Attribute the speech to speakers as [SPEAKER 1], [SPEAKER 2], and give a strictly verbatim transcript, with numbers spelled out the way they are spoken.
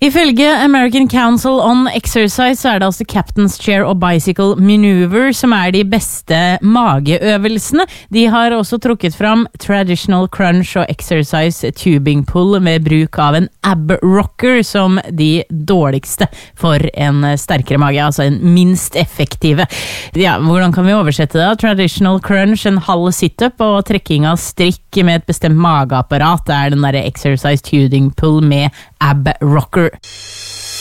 [SPEAKER 1] Ifølge American Council on Exercise så er det altså Captain's Chair og Bicycle Maneuver som er de beste mageøvelsene. De har også trukket fram Traditional Crunch og Exercise Tubing Pull med bruk av en ab rocker som de dårligste for en sterkere mage, altså en minst effektive. Ja, hvordan kan vi oversette det? Traditional Crunch, en halv sit-up og trekking av strikk med et bestemt mageapparat. Det er den der Exercise Tubing Pull med ab rocker.